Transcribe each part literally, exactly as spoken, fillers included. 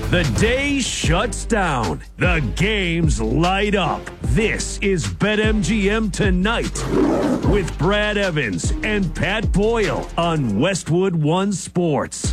The day shuts down. The games light up. This is BetMGM Tonight with Brad Evans and Pat Boyle on Westwood One Sports.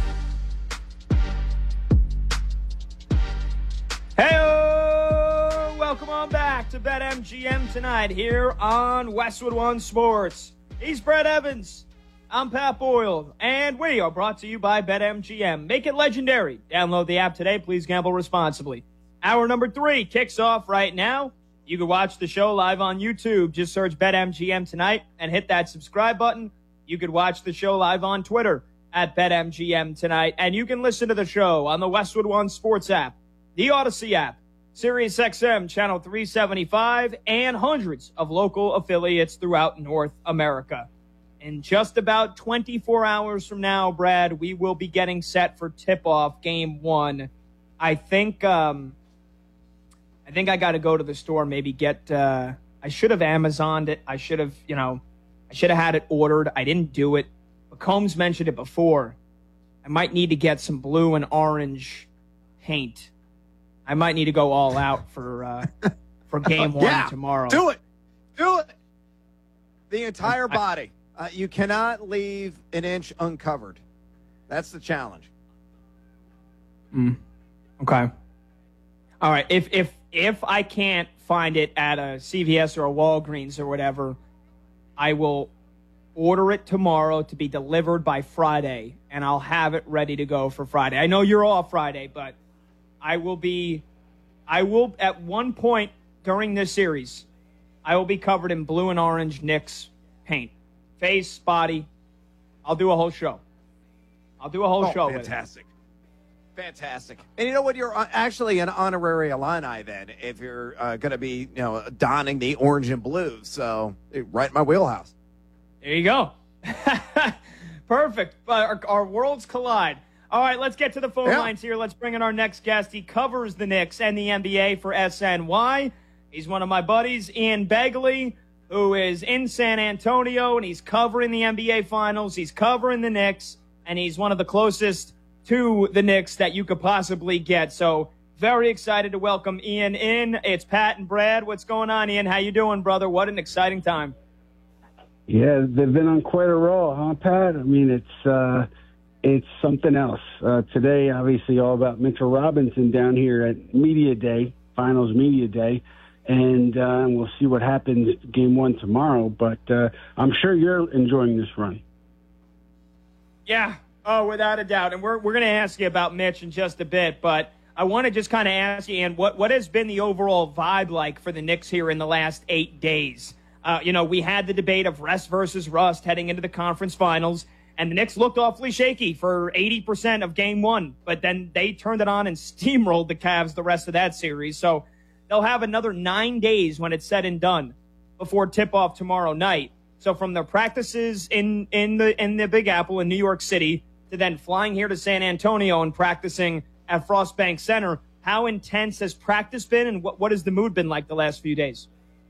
Hey, welcome on back to BetMGM Tonight here on Westwood One Sports. He's Brad Evans. I'm Pat Boyle, and we are brought to you by BetMGM. Make it legendary. Download the app today. Please gamble responsibly. Hour number three kicks off right now. You can watch the show live on YouTube. Just search BetMGM Tonight and hit that subscribe button. You could watch the show live on Twitter at BetMGM Tonight, and you can listen to the show on the Westwood One Sports app, the Odyssey app, SiriusXM Channel three seventy-five, and hundreds of local affiliates throughout North America. In just about twenty-four hours from now, Brad, we will be getting set for tip-off game one. I think um, I think I got to go to the store, maybe get uh, – I should have Amazoned it. I should have, you know, I should have had it ordered. I didn't do it. But Combs mentioned it before. I might need to get some blue and orange paint. I might need to go all out for uh, for game one yeah, tomorrow. Do it. Do it. The entire body. Uh, you cannot leave an inch uncovered. That's the challenge. Mm. Okay. All right. If if if I can't find it at a C V S or a Walgreens or whatever, I will order it tomorrow to be delivered by Friday, and I'll have it ready to go for Friday. I know you're off Friday, but I will be, I will at one point during this series, I will be covered in blue and orange Knicks paint. Face, body. I'll do a whole show. I'll do a whole oh, show fantastic. with it. Fantastic. And you know what? You're actually an honorary Illini then if you're uh, going to be, you know, donning the orange and blue. So right in my wheelhouse. There you go. Perfect. Uh, our, our worlds collide. All right, let's get to the phone yeah. lines here. Let's bring in our next guest. He covers the Knicks and the N B A for S N Y. He's one of my buddies, Ian Begley, who is in San Antonio, and he's covering the N B A Finals. He's covering the Knicks, and he's one of the closest to the Knicks that you could possibly get. So very excited to welcome Ian in. It's Pat and Brad. What's going on, Ian? How you doing, brother? What an exciting time. Yeah, they've been on quite a roll, huh, Pat? I mean, it's uh, it's something else. Uh, today, obviously, all about Mitchell Robinson down here at Media Day, Finals Media Day. And uh, we'll see what happens game one tomorrow. But uh, I'm sure you're enjoying this run. Yeah, oh, without a doubt. And we're we're going to ask you about Mitch in just a bit. But I want to just kind of ask you, Ian, what, what has been the overall vibe like for the Knicks here in the last eight days? Uh, you know, we had the debate of rest versus rust heading into the conference finals. And the Knicks looked awfully shaky for eighty percent of game one. But then they turned it on and steamrolled the Cavs the rest of that series. So they'll have another nine days when it's said and done before tip-off tomorrow night. So from their practices in, in the in the Big Apple in New York City to then flying here to San Antonio and practicing at Frostbank Center, how intense has practice been, and what, what has the mood been like the last few days?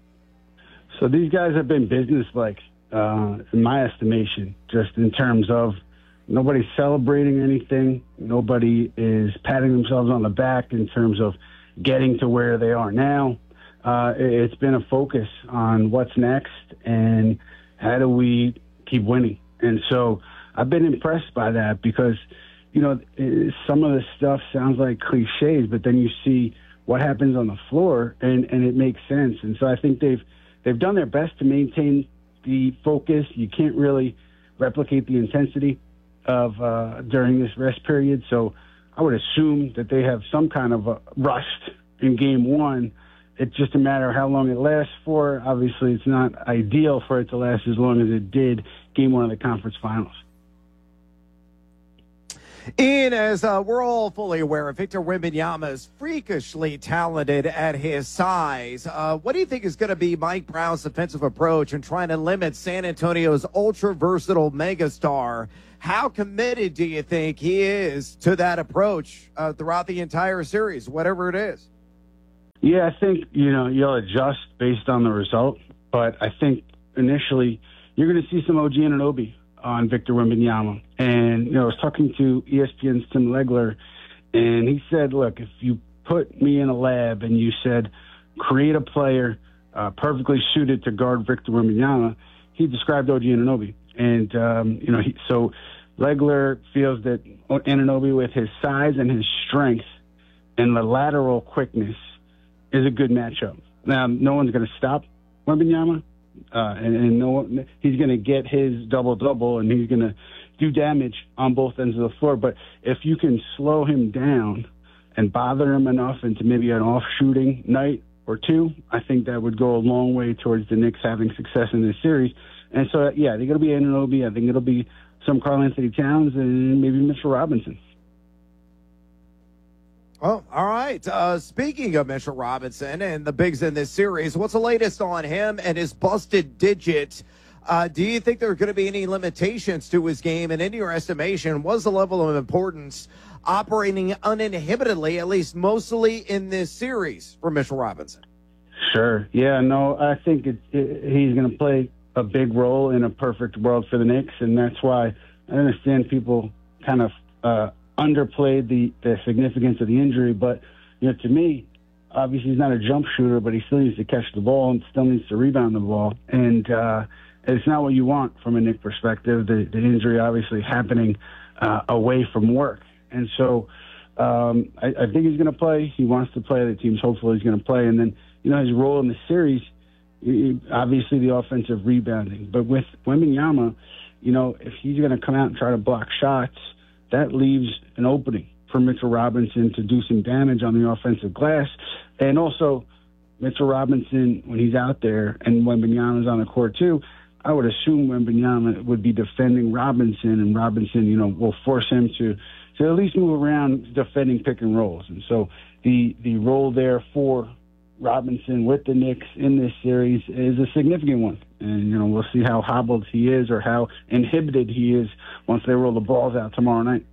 So these guys have been businesslike, uh, in my estimation, just in terms of nobody's celebrating anything. Nobody is patting themselves on the back in terms of getting to where they are now. Uh, it's been a focus on what's next and how do we keep winning. And so I've been impressed by that because, you know, some of the stuff sounds like cliches, but then you see what happens on the floor and, and it makes sense. And so I think they've they've done their best to maintain the focus. You can't really replicate the intensity of uh, during this rest period. So I would assume that they have some kind of a rust in game one. It's just a matter of how long it lasts for. Obviously, it's not ideal for it to last as long as it did game one of the conference finals. Ian, as uh, we're all fully aware, Victor Wembanyama is freakishly talented at his size. Uh, what do you think is going to be Mike Brown's defensive approach in trying to limit San Antonio's ultra-versatile megastar? How committed do you think he is to that approach uh, throughout the entire series, whatever it is? Yeah, I think, you know, you'll adjust based on the result. But I think initially you're going to see some O G Anunoby on Victor Wembanyama. And, you know, I was talking to E S P N's Tim Legler, And he said, look, if you put me in a lab and you said, create a player uh, perfectly suited to guard Victor Wembanyama, he described O G Anunoby. And, um, you know, he, so Legler feels that Anunoby, with his size and his strength and the lateral quickness, is a good matchup. Now, no one's going to stop Wembanyama, uh, and, and no one, he's going to get his double-double, and he's going to do damage on both ends of the floor. But if you can slow him down and bother him enough into maybe an off-shooting night or two, I think that would go a long way towards the Knicks having success in this series. And so, yeah, they're going to be Anunoby. I think it'll be some Karl-Anthony Towns and maybe Mitchell Robinson. Well, all right. Uh, speaking of Mitchell Robinson and the bigs in this series, what's the latest on him and his busted digit? Uh, do you think there are going to be any limitations to his game? And in your estimation, what's the level of importance operating uninhibitedly, at least mostly in this series, for Mitchell Robinson? Sure. Yeah, no, I think it, it, he's going to play a big role in a perfect world for the Knicks, and that's why I understand people kind of uh, underplayed the, the significance of the injury. But, you know, to me, obviously he's not a jump shooter, but he still needs to catch the ball and still needs to rebound the ball. And uh, it's not what you want from a Knick perspective, the, the injury obviously happening uh, away from work. And so um, I, I think he's going to play. He wants to play. The team's hopeful he's going to play. And then, you know, his role in the series, obviously the offensive rebounding. But with Wembanyama, you know, if he's going to come out and try to block shots, that leaves an opening for Mitchell Robinson to do some damage on the offensive glass. And also, Mitchell Robinson, when he's out there and Wembanyama's on the court too, I would assume Wembanyama would be defending Robinson, and Robinson, you know, will force him to, to at least move around defending pick and rolls. And so the, the role there for Robinson with the Knicks in this series is a significant one. And, you know, we'll see how hobbled he is or how inhibited he is once they roll the balls out tomorrow night.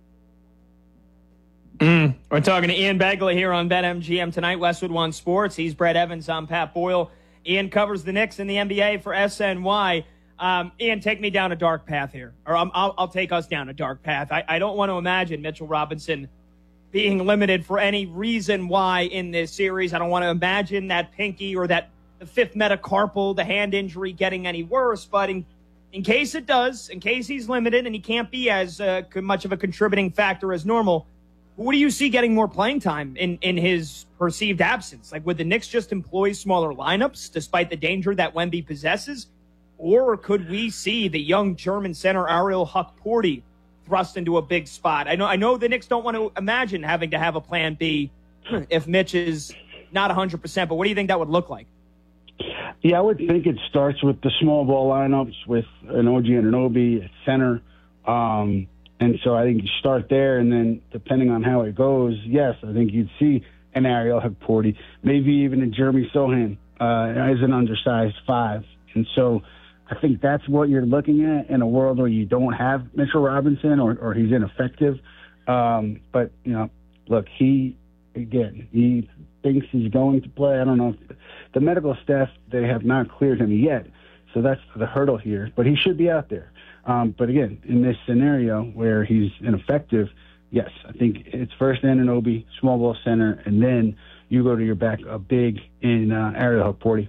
Mm. We're talking to Ian Begley here on BetMGM tonight, Westwood One Sports. He's Brett Evans. I'm Pat Boyle. Ian covers the Knicks in the N B A for S N Y. Um, Ian, take me down a dark path here. Or um, I'll, I'll take us down a dark path. I, I don't want to imagine Mitchell Robinson being limited for any reason why in this series. I don't want to imagine that pinky or that the fifth metacarpal, the hand injury, getting any worse. But in, in case it does, in case he's limited and he can't be as uh, much of a contributing factor as normal, who do you see getting more playing time in, in his perceived absence? Like, would the Knicks just employ smaller lineups despite the danger that Wemby possesses? Or could we see the young German center Ariel Hukporti thrust into a big spot? I know I know the Knicks don't want to imagine having to have a plan B if Mitch is not one hundred percent, but what do you think that would look like? Yeah, I would think it starts with the small ball lineups with an O G Anunoby at center. Um, and so I think you start there, and then depending on how it goes, yes, I think you'd see an Ariel Hukporti, maybe even a Jeremy Sohan uh, as an undersized five. And so I think that's what you're looking at in a world where you don't have Mitchell Robinson or, or he's ineffective. Um, but, you know, look, he, again, he thinks he's going to play. I don't know. If the medical staff, they have not cleared him yet. So that's the hurdle here. But he should be out there. Um, but, again, in this scenario where he's ineffective, yes, I think it's first Anunoby, small ball center, and then you go to your back a big in uh, Ariel Hukporti.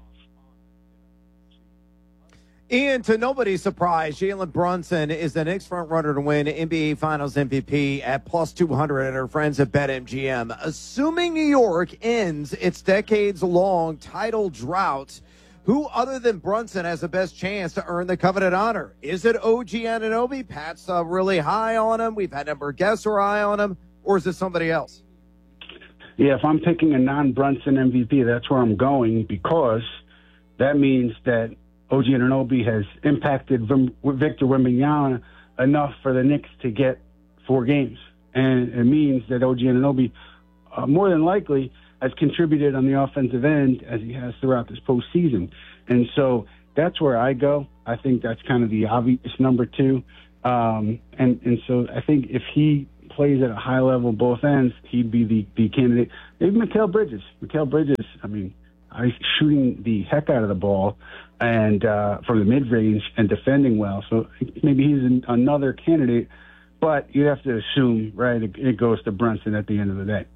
Ian, to nobody's surprise, Jalen Brunson is the Knicks front runner to win N B A Finals M V P at plus two hundred at our friends at BetMGM. Assuming New York ends its decades-long title drought, who other than Brunson has the best chance to earn the coveted honor? Is it O G Anunoby? Pat's uh, really high on him. We've had a number of guests who are high on him. Or is it somebody else? Yeah, if I'm picking a non-Brunson M V P, that's where I'm going, because that means that O G Anunoby has impacted Victor Wembanyama enough for the Knicks to get four games. And it means that O G Anunoby, uh, more than likely, has contributed on the offensive end as he has throughout this postseason. And so that's where I go. I think that's kind of the obvious number two. Um, and, and so I think if he plays at a high level both ends, he'd be the, the candidate. Maybe Mikal Bridges. Mikal Bridges, I mean, he's shooting the heck out of the ball and uh, from the mid-range and defending well. So maybe he's an, another candidate But you have to assume, right, it, it goes to Brunson at the end of the day.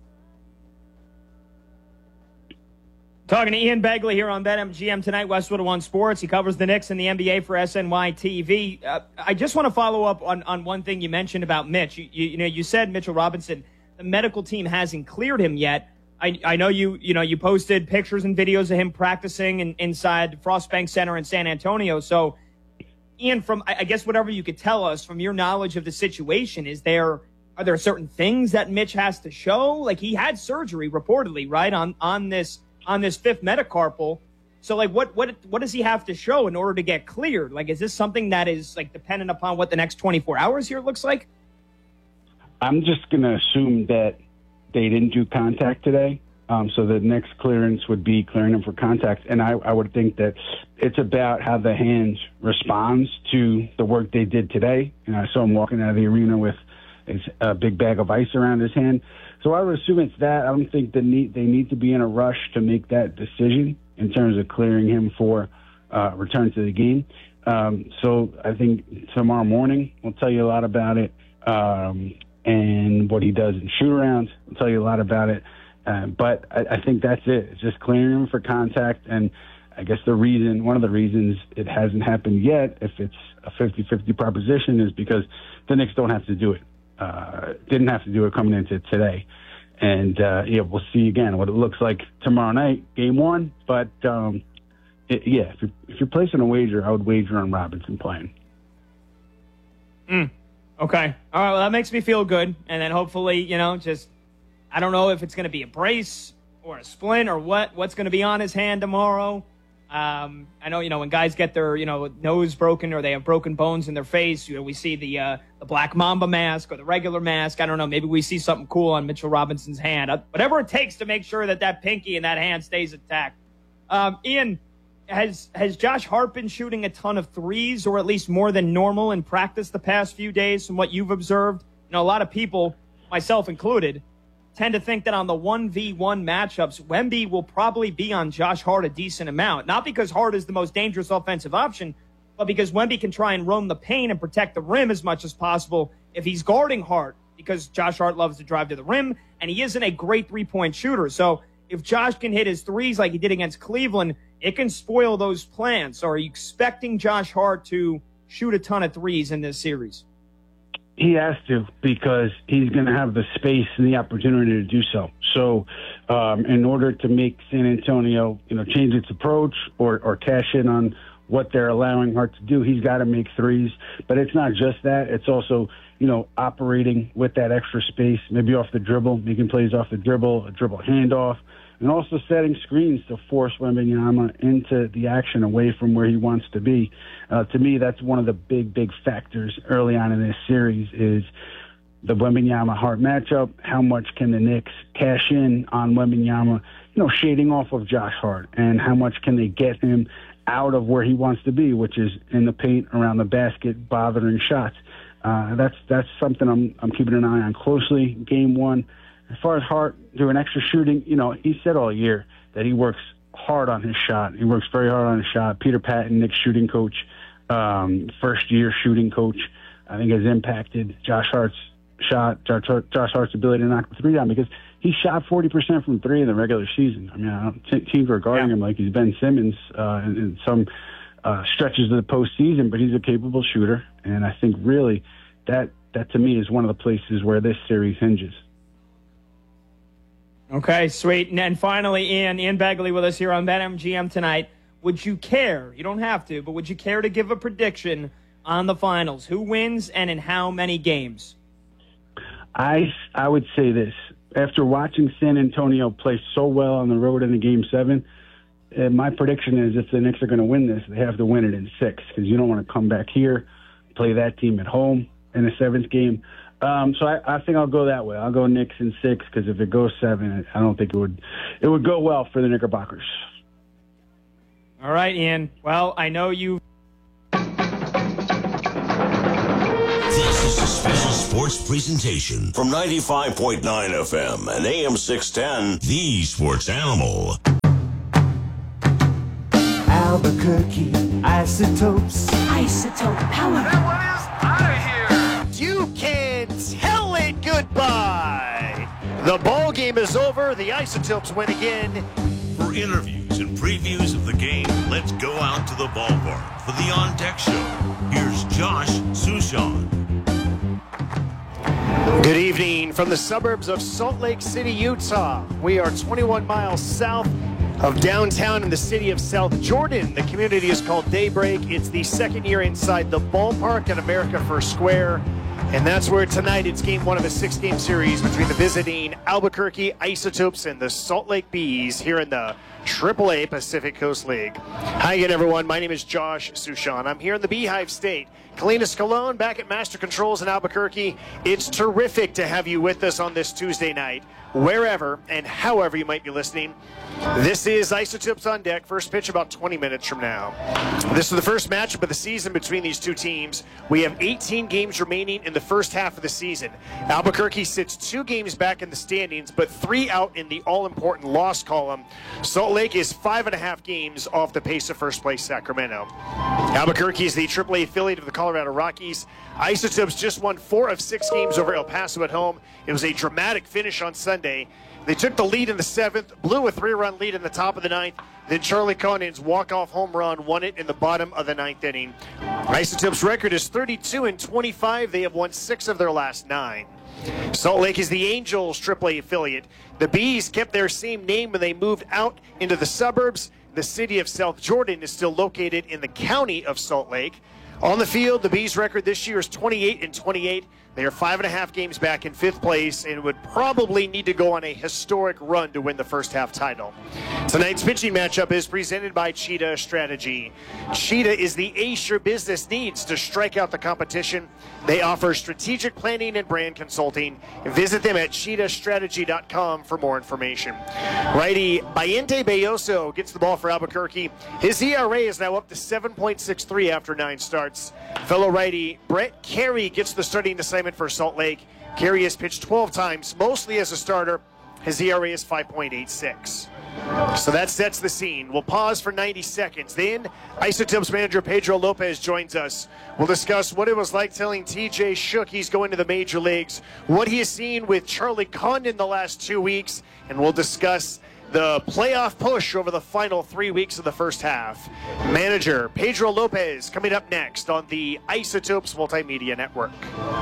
Talking to Ian Begley here on BetMGM tonight, Westwood One Sports. He covers the Knicks and the N B A for S N Y T V. Uh, I just want to follow up on, on one thing you mentioned about Mitch. You, you, you know, you said Mitchell Robinson, the medical team hasn't cleared him yet. I, I know you, you know, you posted pictures and videos of him practicing in, inside Frostbank Center in San Antonio. So, Ian, from I guess whatever you could tell us from your knowledge of the situation, is there are there certain things that Mitch has to show? Like, he had surgery reportedly, right, on on this. on this fifth metacarpal. So, like, what what what does he have to show in order to get cleared? Like, is this something that is, like, dependent upon what the next twenty-four hours here looks like? I'm just going to assume that they didn't do contact today. Um, so the next clearance would be clearing him for contact. And I, I would think that it's about how the hand responds to the work they did today. And I saw him walking out of the arena with his, a big bag of ice around his hand. So I would assume it's that. I don't think the need, they need to be in a rush to make that decision in terms of clearing him for uh, return to the game. Um, so I think tomorrow morning we'll tell you a lot about it, um, and what he does in shoot-arounds. We'll tell you a lot about it. Uh, but I, I think that's it. It's just clearing him for contact. And I guess the reason, one of the reasons it hasn't happened yet, if it's a fifty-fifty proposition, is because the Knicks don't have to do it. Uh, didn't have to do it coming into today. And, uh, yeah, we'll see again what it looks like tomorrow night, game one. But, um, it, yeah, if you're, if you're placing a wager, I would wager on Robinson playing. Mm. Okay. All right, well, that makes me feel good. And then hopefully, you know, just, I don't know if it's going to be a brace or a splint or what, what's going to be on his hand tomorrow. Um, I know, you know, when guys get their, you know, nose broken or they have broken bones in their face, you know, we see the uh, the Black Mamba mask or the regular mask. I don't know. Maybe we see something cool on Mitchell Robinson's hand. Uh, whatever it takes to make sure that that pinky and that hand stays intact. Um, Ian, has has Josh Hart been shooting a ton of threes, or at least more than normal, in practice the past few days from what you've observed? You know, a lot of people, myself included, tend to think that on the one v one matchups, Wemby will probably be on Josh Hart a decent amount. Not because Hart is the most dangerous offensive option, but because Wemby can try and roam the paint and protect the rim as much as possible if he's guarding Hart, because Josh Hart loves to drive to the rim, and he isn't a great three-point shooter. So if Josh can hit his threes like he did against Cleveland, it can spoil those plans. So are you expecting Josh Hart to shoot a ton of threes in this series? He has to, because he's going to have the space and the opportunity to do so. So um, in order to make San Antonio, you know, change its approach or, or cash in on what they're allowing Hart to do, he's got to make threes. But it's not just that. It's also, you know, operating with that extra space, maybe off the dribble, making plays off the dribble, a dribble handoff, and also setting screens to force Wembanyama into the action away from where he wants to be. Uh, to me, that's one of the big, big factors early on in this series is the Wembanyama-Hart matchup. How much can the Knicks cash in on Wembanyama, you know, shading off of Josh Hart, and how much can they get him out of where he wants to be, which is in the paint, around the basket, bothering shots. Uh, that's that's something I'm I'm keeping an eye on closely. Game one. As far as Hart doing extra shooting, you know, he said all year that he works hard on his shot. He works very hard on his shot. Peter Patton, Knicks shooting coach, um, first-year shooting coach, I think has impacted Josh Hart's shot, Josh, Josh Hart's ability to knock the three down, because he shot forty percent from three in the regular season. I mean, I don't, t- teams were guarding yeah. him like he's Ben Simmons uh, in, in some uh, stretches of the postseason, but he's a capable shooter, and I think really that, that to me is one of the places where this series hinges. Okay, sweet. And finally, Ian, Ian Begley with us here on BetMGM tonight. Would you care, you don't have to, but would you care to give a prediction on the finals? Who wins and in how many games? I, I would say this. After watching San Antonio play so well on the road in the Game seven, uh, my prediction is if the Knicks are going to win this, they have to win it in six, because you don't want to come back here, play that team at home in the seventh game. Um, so I, I think I'll go that way. I'll go Knicks in six, because if it goes seven, I don't think it would it would go well for the Knickerbockers. All right, Ian. Well, I know you. This is a special sports presentation from ninety-five point nine F M and A M six ten, The Sports Animal. Albuquerque, isotopes. Isotope power. That one is out of here. You can The ball game is over. The Isotopes win again. For interviews and previews of the game, let's go out to the ballpark for the On Deck Show. Here's Josh Sushan. Good evening from the suburbs of Salt Lake City, Utah. We are twenty-one miles south of downtown in the city of South Jordan. The community is called Daybreak. It's the second year inside the ballpark at America First Square. And that's where tonight it's game one of a six-game series between the visiting Albuquerque Isotopes and the Salt Lake Bees here in the triple A Pacific Coast League. Hi again, everyone. My name is Josh Sushan. I'm here in the Beehive State. Kalina Scalone back at Master Controls in Albuquerque. It's terrific to have you with us on this Tuesday night, wherever and however you might be listening. This is Isotopes on Deck. First pitch about twenty minutes from now. This is the first matchup of the season between these two teams. We have eighteen games remaining in the first half of the season. Albuquerque sits two games back in the standings, but three out in the all-important loss column. Salt Lake is five and a half games off the pace of first place Sacramento. Albuquerque is the triple A affiliate of the Colorado Rockies. Isotopes just won four of six games over El Paso at home. It was a dramatic finish on Sunday. They took the lead in the seventh, blew a three-run lead in the top of the ninth. Then Charlie Conan's walk-off home run won it in the bottom of the ninth inning. Isotopes' record is thirty-two and twenty-five. They have won six of their last nine. Salt Lake is the Angels' triple A affiliate. The Bees kept their same name when they moved out into the suburbs. The city of South Jordan is still located in the county of Salt Lake. On the field, the Bees' record this year is twenty-eight and twenty-eight. They are five and a half games back in fifth place and would probably need to go on a historic run to win the first half title. Tonight's pitching matchup is presented by Cheetah Strategy. Cheetah is the ace your business needs to strike out the competition. They offer strategic planning and brand consulting. Visit them at cheetah strategy dot com for more information. Righty Bayente Belloso gets the ball for Albuquerque. His E R A is now up to seven point six three after nine starts. Fellow righty Brett Carey gets the starting assignment for Salt Lake. Carey has pitched twelve times, mostly as a starter. His E R A is five point eight six. So that sets the scene. We'll pause for ninety seconds. Then Isotopes manager Pedro Lopez joins us. We'll discuss what it was like telling T J Shook he's going to the major leagues, what he has seen with Charlie Condon the last two weeks, and we'll discuss the playoff push over the final three weeks of the first half. Manager Pedro Lopez coming up next on the Isotopes Multimedia Network.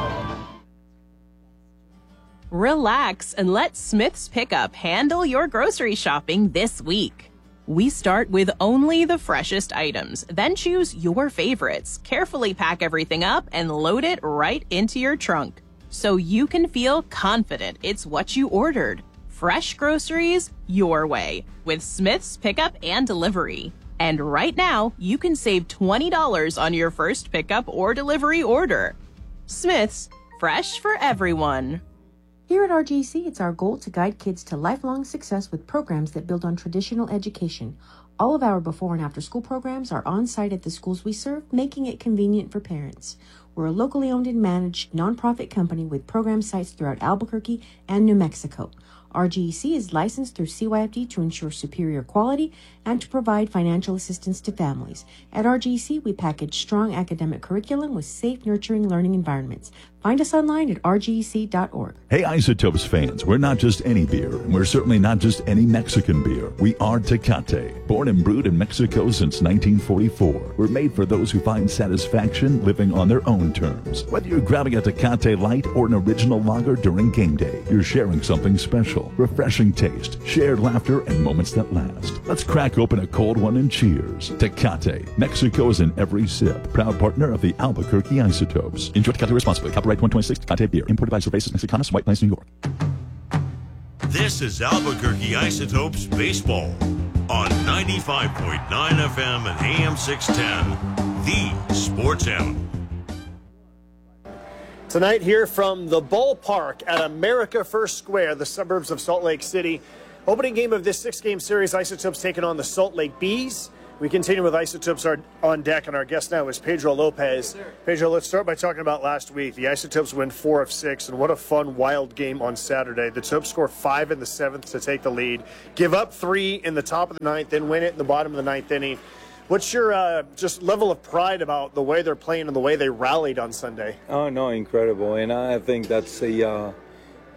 Relax and let Smith's Pickup handle your grocery shopping this week. We start with only the freshest items, then choose your favorites, carefully pack everything up, and load it right into your trunk, so you can feel confident it's what you ordered. Fresh groceries your way with Smith's Pickup and Delivery. And right now, you can save twenty dollars on your first pickup or delivery order. Smith's, fresh for everyone. Here at R G C, it's our goal to guide kids to lifelong success with programs that build on traditional education. All of our before and after school programs are on site at the schools we serve, making it convenient for parents. We're a locally owned and managed nonprofit company with program sites throughout Albuquerque and New Mexico. R G E C is licensed through C Y F D to ensure superior quality and to provide financial assistance to families. At R G E C, we package strong academic curriculum with safe, nurturing learning environments. Find us online at r g e c dot org. Hey, Isotopes fans, we're not just any beer, and we're certainly not just any Mexican beer. We are Tecate. Born and brewed in Mexico since nineteen forty-four, we're made for those who find satisfaction living on their own terms. Whether you're grabbing a Tecate Light or an original lager during game day, you're sharing something special. Refreshing taste, shared laughter, and moments that last. Let's crack open a cold one and cheers. Tecate. Mexico is in every sip. Proud partner of the Albuquerque Isotopes. Enjoy Tecate responsibly. Copyright twenty twenty-six Tecate Beer. Imported by Cervezas Mexicanas, White Plains, New York. This is Albuquerque Isotopes Baseball on ninety-five point nine F M and A M six ten, the Sports Animal. Tonight here from the ballpark at America First Square, the suburbs of Salt Lake City. Opening game of this six-game series, Isotopes taking on the Salt Lake Bees. We continue with Isotopes on deck, and our guest now is Pedro Lopez. Yes, Pedro, let's start by talking about last week. The Isotopes win four of six, and what a fun, wild game on Saturday. The Topes score five in the seventh to take the lead, give up three in the top of the ninth, then win it in the bottom of the ninth inning. What's your uh, just level of pride about the way they're playing and the way they rallied on Sunday? Oh, no, incredible. And I think that's a, uh,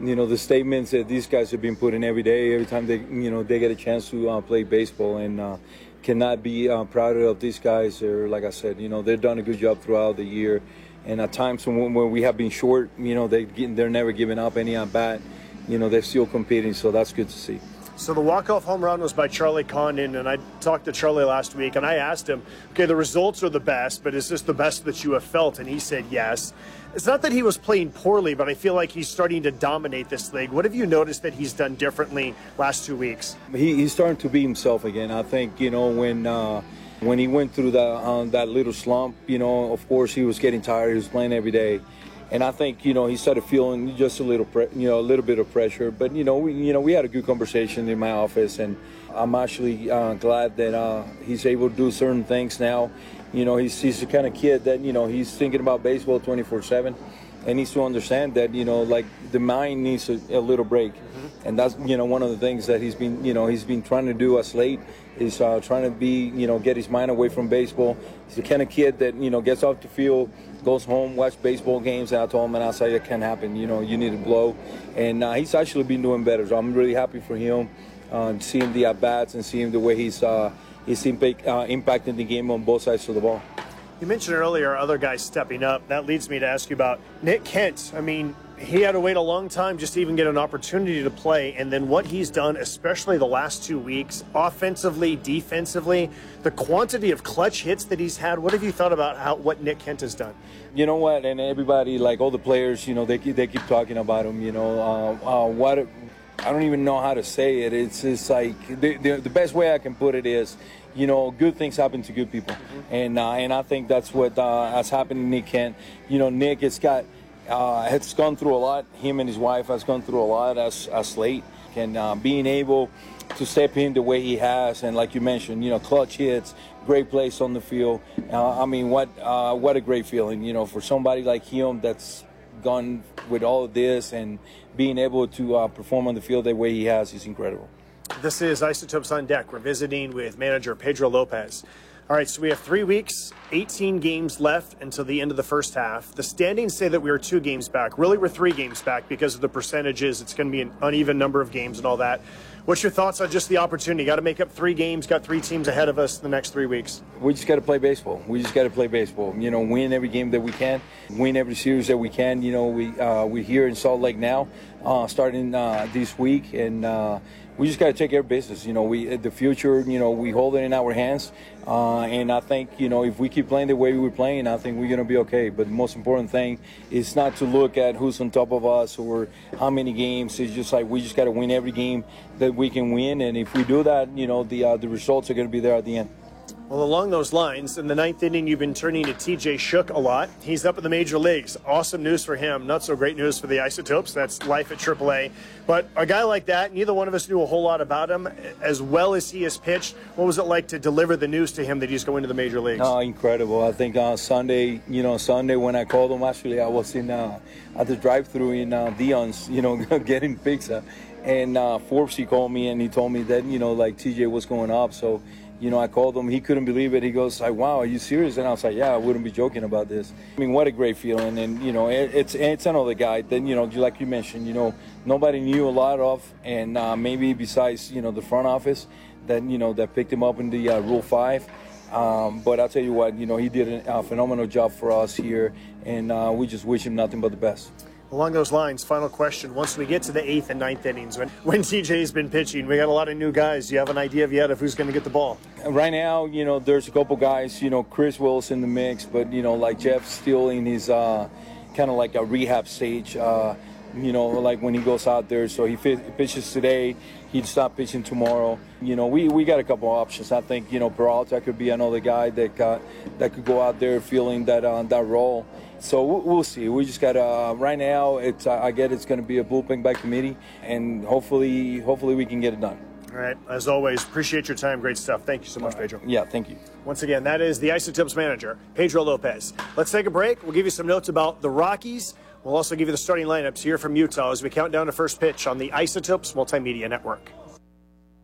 you know, the statements that these guys have been putting every day, every time they, you know, they get a chance to uh, play baseball, and uh, cannot be uh, prouder of these guys. They're, like I said, you know, they've done a good job throughout the year, and at times when, when we have been short, you know, they they're never giving up any at bat. You know, they're still competing, so that's good to see. So the walk-off home run was by Charlie Condon, and I talked to Charlie last week, and I asked him, okay, the results are the best, but is this the best that you have felt? And he said yes. It's not that he was playing poorly, but I feel like he's starting to dominate this league. What have you noticed that he's done differently last two weeks? He, he's starting to be himself again. I think, you know, when uh, when he went through that, uh, that little slump, you know, of course he was getting tired. He was playing every day. And I think, you know, he started feeling just a little, pre- you know, a little bit of pressure. But, you know, we, you know, we had a good conversation in my office, and I'm actually uh, glad that uh, he's able to do certain things now. You know, he's, he's the kind of kid that, you know, he's thinking about baseball twenty-four seven, and needs to understand that, you know, like the mind needs a, a little break. Mm-hmm. And that's, you know, one of the things that he's been, you know, he's been trying to do as late is uh, trying to be, you know, get his mind away from baseball. He's the kind of kid that, you know, gets off the field, goes home, watch baseball games, and I told him, and I said, it can't happen. You know, you need to blow. And uh, he's actually been doing better, so I'm really happy for him, uh, seeing the at-bats and seeing the way he's, uh, he's impact, uh, impacting the game on both sides of the ball. You mentioned earlier other guys stepping up. That leads me to ask you about Nick Kent. I mean, he had to wait a long time just to even get an opportunity to play, and then what he's done, especially the last two weeks, offensively, defensively, the quantity of clutch hits that he's had. What have you thought about how what Nick Kent has done? You know what, and everybody, like all the players, you know, they keep, they keep talking about him. You know, uh, uh, what I don't even know how to say it. It's just like the, the, the best way I can put it is, you know, good things happen to good people, mm-hmm. and uh, and I think that's what uh, has happened to Nick Kent. You know, Nick has got. Uh, has gone through a lot. Him and his wife has gone through a lot as, as late. And uh, being able to step in the way he has, and like you mentioned, you know, clutch hits, great place on the field. Uh, I mean, what uh, what a great feeling, you know, for somebody like him that's gone with all of this and being able to uh, perform on the field the way he has is incredible. This is Isotopes on Deck. We're visiting with manager Pedro Lopez. All right, so we have three weeks, eighteen games left until the end of the first half. The standings say that we are two games back. Really, we're three games back because of the percentages. It's going to be an uneven number of games and all that. What's your thoughts on just the opportunity? Got to make up three games, got three teams ahead of us in the next three weeks. We just got to play baseball. We just got to play baseball. You know, win every game that we can, win every series that we can. You know, we, uh, we're here in Salt Lake now, uh, starting uh, this week, and uh, we just got to take care of business. You know, we the future, you know, we hold it in our hands. Uh, and I think, you know, if we keep playing the way we're playing, I think we're going to be okay. But the most important thing is not to look at who's on top of us or how many games. It's just like we just got to win every game that we can win. And if we do that, you know, the uh, the results are going to be there at the end. Well, along those lines, in the ninth inning, you've been turning to T J Shook a lot. He's up in the major leagues. Awesome news for him. Not so great news for the Isotopes. That's life at triple A. But a guy like that, neither one of us knew a whole lot about him. As well as he has pitched, what was it like to deliver the news to him that he's going to the major leagues? Oh, incredible. I think on uh, Sunday, you know, Sunday when I called him, actually, I was in uh, at the drive-thru in uh, Dion's, you know, getting pizza. And uh, Forbes, he called me and he told me that, you know, like T J was going up. So, you know, I called him. He couldn't believe it. He goes, like, wow, are you serious? And I was like, yeah, I wouldn't be joking about this. I mean, what a great feeling. And, you know, it, it's it's another guy that, you know, like you mentioned, you know, nobody knew a lot of. And uh, maybe besides, you know, the front office that, you know, that picked him up in the uh, Rule five. Um, but I'll tell you what, you know, he did a, a phenomenal job for us here. And uh, we just wish him nothing but the best. Along those lines, final question. Once we get to the eighth and ninth innings, when, when T J's been pitching, we got a lot of new guys. Do you have an idea of yet of who's going to get the ball? Right now, you know, there's a couple guys, you know, Chris Wills in the mix, but, you know, like Jeff still in his uh, kind of like a rehab stage, uh, you know, like when he goes out there. So he pitches today, he'd stop pitching tomorrow. You know, we, we got a couple options. I think, you know, Peralta could be another guy that got, that could go out there feeling that uh, that role. So we'll see. We just got to, uh, right now, it's, uh, I get it's going to be a bullpen by committee, and hopefully hopefully we can get it done. All right. As always, appreciate your time. Great stuff. Thank you so much, right. Pedro. Yeah, thank you. Once again, that is the Isotopes manager, Pedro Lopez. Let's take a break. We'll give you some notes about the Rockies. We'll also give you the starting lineups here from Utah as we count down to first pitch on the Isotopes Multimedia Network.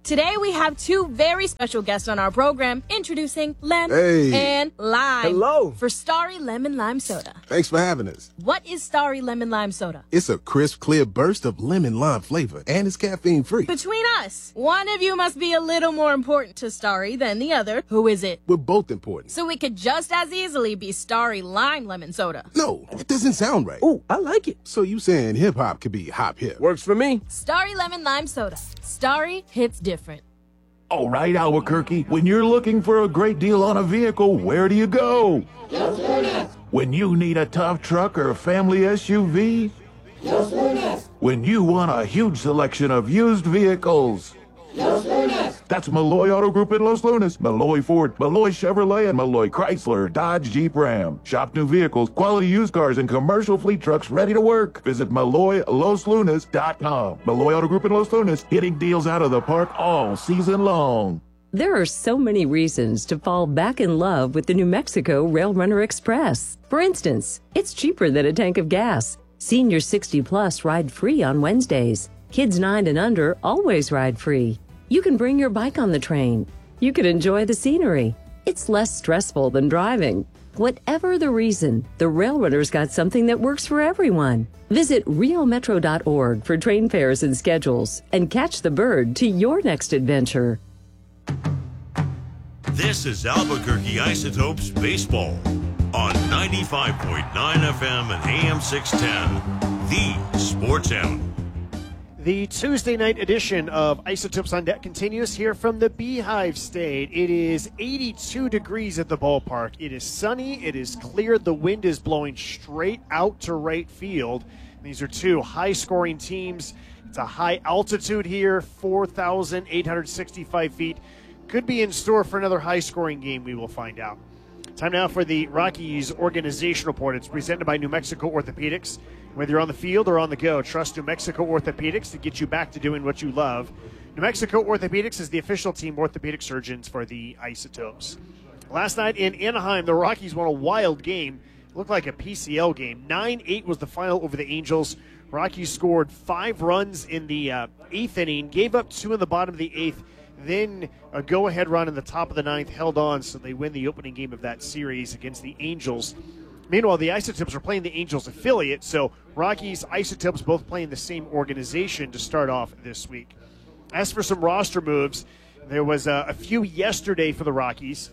Today we have two very special guests on our program, introducing Lem Hey. and Lime. Hello. For Starry Lemon Lime Soda. Thanks for having us. What is Starry Lemon Lime Soda? It's a crisp, clear burst of lemon lime flavor, and it's caffeine free. Between us, one of you must be a little more important to Starry than the other. Who is it? We're both important. So we could just as easily be Starry Lime Lemon Soda. No, that doesn't sound right. Oh, I like it. So you saying hip hop could be hop hip? Works for me. Starry Lemon Lime Soda. Starry hits different. All right, Albuquerque, when you're looking for a great deal on a vehicle, where do you go? Los Lunas. When you need a tough truck or a family S U V? Los Lunas. When you want a huge selection of used vehicles? Los Lunas. That's Malloy Auto Group in Los Lunas, Malloy Ford, Malloy Chevrolet, and Malloy Chrysler, Dodge, Jeep, Ram. Shop new vehicles, quality used cars, and commercial fleet trucks ready to work. Visit Malloy Los Lunas dot com. Malloy Auto Group in Los Lunas, hitting deals out of the park all season long. There are so many reasons to fall back in love with the New Mexico Rail Runner Express. For instance, it's cheaper than a tank of gas. Senior sixty plus ride free on Wednesdays. Kids nine and under always ride free. You can bring your bike on the train. You can enjoy the scenery. It's less stressful than driving. Whatever the reason, the Rail Runner's got something that works for everyone. Visit rio metro dot org for train fares and schedules and catch the bird to your next adventure. This is Albuquerque Isotopes Baseball on ninety-five point nine F M and A M six ten, the Sports Animal. The Tuesday night edition of Isotopes on Deck continues here from the Beehive State. It is eighty-two degrees at the ballpark. It is sunny. It is clear. The wind is blowing straight out to right field. These are two high-scoring teams. It's a high altitude here, four thousand eight hundred sixty-five feet. Could be in store for another high-scoring game. We will find out. Time now for the Rockies Organization Report. It's presented by New Mexico Orthopedics. Whether you're on the field or on the go, trust New Mexico Orthopedics to get you back to doing what you love. New Mexico Orthopedics is the official team orthopedic surgeons for the Isotopes. Last night in Anaheim, the Rockies won a wild game. It looked like a P C L game. nine eight was the final over the Angels. Rockies scored five runs in the uh, eighth inning, gave up two in the bottom of the eighth, then a go-ahead run in the top of the ninth, held on, so they win the opening game of that series against the Angels. Meanwhile, the Isotopes are playing the Angels affiliate, so Rockies, Isotopes both playing the same organization to start off this week. As for some roster moves, there was a, a few yesterday for the Rockies.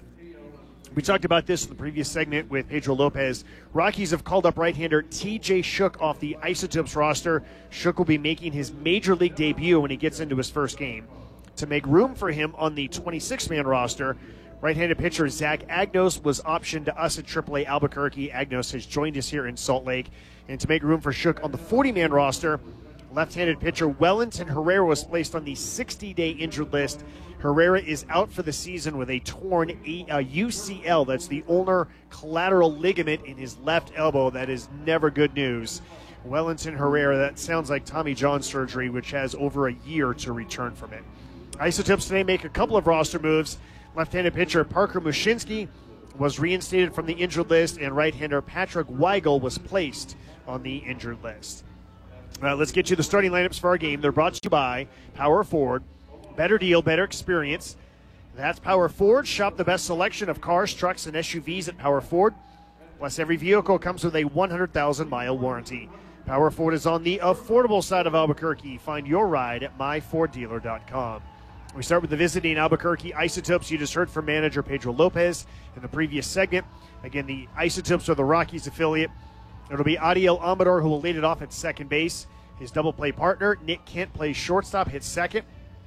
We talked about this in the previous segment with Pedro Lopez. Rockies have called up right-hander T J Shook off the Isotopes roster. Shook will be making his major league debut when he gets into his first game. To make room for him on the twenty-six man roster, right-handed pitcher Zach Agnos was optioned to us at triple A Albuquerque. Agnos has joined us here in Salt Lake. And to make room for Shook on the forty man roster, left-handed pitcher Wellington Herrera was placed on the sixty day injured list. Herrera is out for the season with a torn uh, U C L. That's the ulnar collateral ligament in his left elbow. That is never good news. Wellington Herrera, that sounds like Tommy John surgery, which has over a year to return from it. Isotopes today make a couple of roster moves. Left-handed pitcher Parker Mushinski was reinstated from the injured list, and right-hander Patrick Weigel was placed on the injured list. Uh, let's get you the starting lineups for our game. They're brought to you by Power Ford. Better deal, better experience. That's Power Ford. Shop the best selection of cars, trucks, and S U Vs at Power Ford. Plus, every vehicle comes with a one hundred thousand mile warranty. Power Ford is on the affordable side of Albuquerque. Find your ride at my ford dealer dot com. We start with the visiting Albuquerque Isotopes. You just heard from manager Pedro Lopez in the previous segment. Again, the Isotopes are the Rockies affiliate. It'll be Adiel Amador who will lead it off at second base. His double play partner, Nick Kent, plays shortstop, hits second.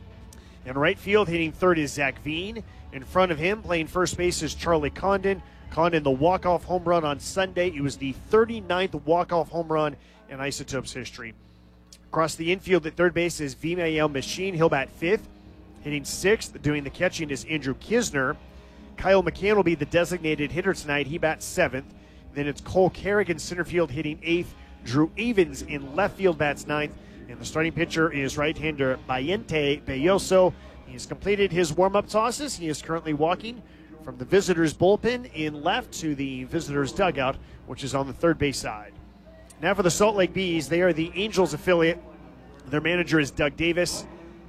In right field, hitting third is Zach Veen. In front of him, playing first base, is Charlie Condon. Condon, the walk-off home run on Sunday. It was the thirty-ninth walk-off home run in Isotopes history. Across the infield at third base is Vimael Machine. He'll bat fifth. Hitting sixth, doing the catching, is Andrew Kisner. Kyle McCann will be the designated hitter tonight. He bats seventh. Then it's Cole Carrigan, center field, hitting eighth. Drew Evans in left field bats ninth. And the starting pitcher is right-hander Bayente Belloso. He has completed his warm-up tosses. He is currently walking from the visitors' bullpen in left to the visitors' dugout, which is on the third base side. Now for the Salt Lake Bees. They are the Angels affiliate. Their manager is Doug Davis.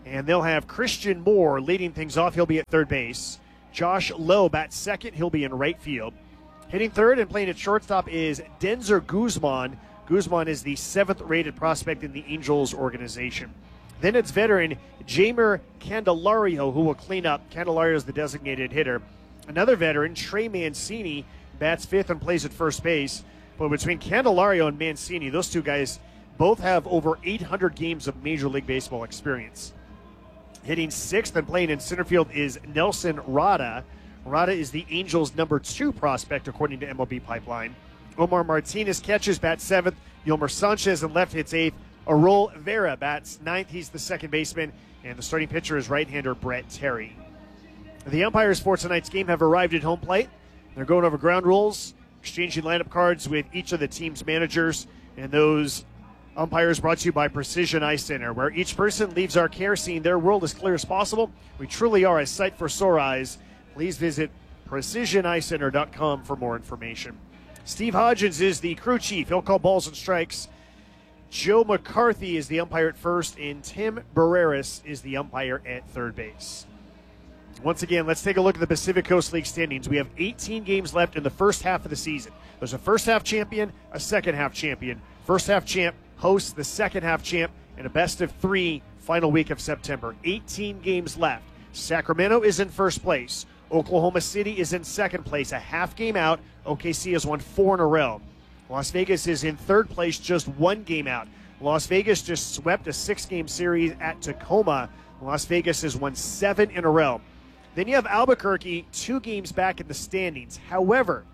And they'll have Christian Moore leading things off. He'll be at third base. Josh Lowe bats second. He'll be in right field. Hitting third and playing at shortstop is Denzer Guzman. Guzman is the seventh-rated prospect in the Angels organization. Then it's veteran Jamer Candelario who will clean up. Candelario is the designated hitter. Another veteran, Trey Mancini, bats fifth and plays at first base. But between Candelario and Mancini, those two guys both have over eight hundred games of Major League Baseball experience. Hitting sixth and playing in center field is Nelson Rada. Rada is the Angels' number two prospect, according to M L B Pipeline. Omar Martinez catches, bats seventh. Yolmer Sanchez in left hits eighth. Arol Vera bats ninth. He's the second baseman. And the starting pitcher is right-hander Brett Terry. The umpires for tonight's game have arrived at home plate. They're going over ground rules, exchanging lineup cards with each of the team's managers. And those umpires brought to you by Precision Eye Center, where each person leaves our care seeing their world as clear as possible. We truly are a sight for sore eyes. Please visit precision eye center dot com for more information. Steve Hodgins is the crew chief. He'll call balls and strikes. Joe McCarthy is the umpire at first, and Tim Barreras is the umpire at third base. Once again, let's take a look at the Pacific Coast League standings. We have eighteen games left in the first half of the season. There's a first half champion, a second half champion. First half champ hosts the second half champ in a best of three final week of September. eighteen games left. Sacramento is in first place. Oklahoma City is in second place, a half game out. O K C has won four in a row. Las Vegas is in third place, just one game out. Las Vegas just swept a six-game series at Tacoma. Las Vegas has won seven in a row. Then you have Albuquerque, two games back in the standings. However,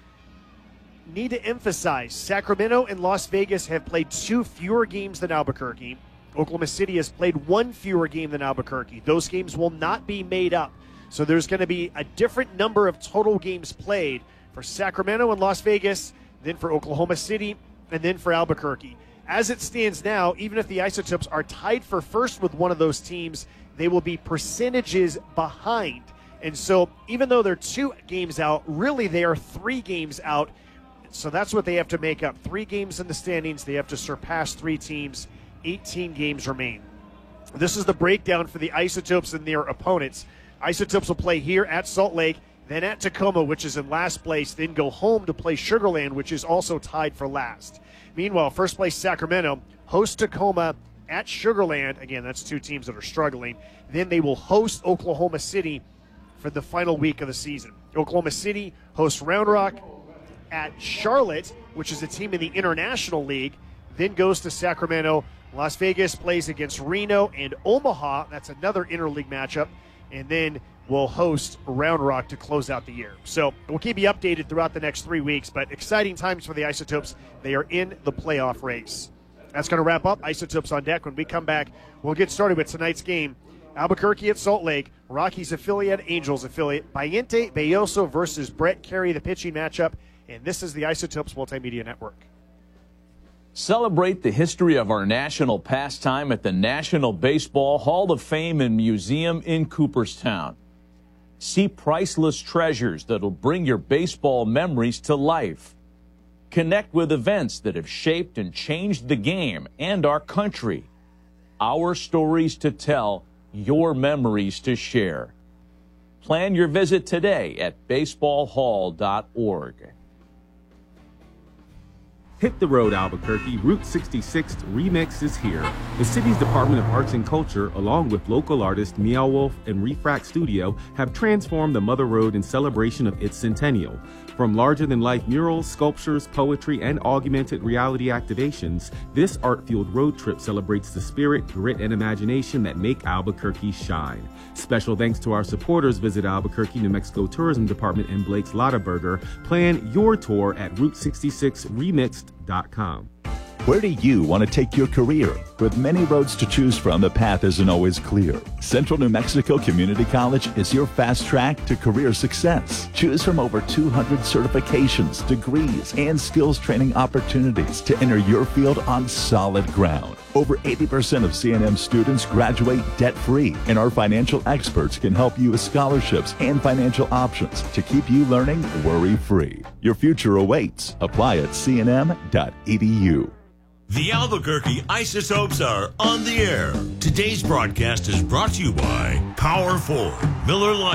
need to emphasize, Sacramento and Las Vegas have played two fewer games than Albuquerque. Oklahoma City has played one fewer game than Albuquerque. Those games will not be made up. So there's going to be a different number of total games played for Sacramento and Las Vegas, then for Oklahoma City, and then for Albuquerque. As it stands now, even if the Isotopes are tied for first with one of those teams, they will be percentages behind. And so even though they're two games out, really they are three games out. So that's what they have to make up. Three games in the standings. They have to surpass three teams. eighteen games remain. This is the breakdown for the Isotopes and their opponents. Isotopes will play here at Salt Lake, then at Tacoma, which is in last place, then go home to play Sugar Land, which is also tied for last. Meanwhile, first place Sacramento hosts Tacoma at Sugar Land. Again, that's two teams that are struggling. Then they will host Oklahoma City for the final week of the season. Oklahoma City hosts Round Rock at Charlotte, which is a team in the International League, then goes to Sacramento. Las Vegas plays against Reno and Omaha. That's another interleague matchup. And then we'll host Round Rock to close out the year. So we'll keep you updated throughout the next three weeks, but exciting times for the Isotopes. They are in the playoff race. That's going to wrap up Isotopes on Deck. When we come back, we'll get started with tonight's game. Albuquerque at Salt Lake, Rockies affiliate, Angels affiliate, Bayente Belloso versus Brett Carey, the pitching matchup. And this is the Isotopes Multimedia Network. Celebrate the history of our national pastime at the National Baseball Hall of Fame and Museum in Cooperstown. See priceless treasures that'll bring your baseball memories to life. Connect with events that have shaped and changed the game and our country. Our stories to tell, your memories to share. Plan your visit today at baseball hall dot org. Hit the road, Albuquerque. Route sixty-six Remix is here. The city's Department of Arts and Culture, along with local artist Meow Wolf and Refract Studio, have transformed the Mother Road in celebration of its centennial. From larger-than-life murals, sculptures, poetry, and augmented reality activations, this art-fueled road trip celebrates the spirit, grit, and imagination that make Albuquerque shine. Special thanks to our supporters. Visit Albuquerque, New Mexico Tourism Department and Blake's Lottaburger. Plan your tour at route sixty-six remixed dot com. Where do you want to take your career? With many roads to choose from, the path isn't always clear. Central New Mexico Community College is your fast track to career success. Choose from over two hundred certifications, degrees, and skills training opportunities to enter your field on solid ground. Over eighty percent of C N M students graduate debt-free, and our financial experts can help you with scholarships and financial options to keep you learning worry-free. Your future awaits. Apply at c n m dot e d u. The Albuquerque Isotopes are on the air. Today's broadcast is brought to you by Power Ford, Miller Lite.